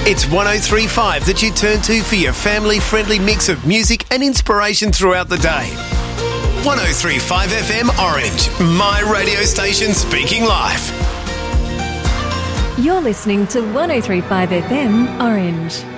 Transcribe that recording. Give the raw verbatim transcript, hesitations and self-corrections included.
It's one oh three point five that you turn to for your family-friendly mix of music and inspiration throughout the day. one oh three point five F M Orange, my radio station speaking live. You're listening to one oh three point five F M Orange.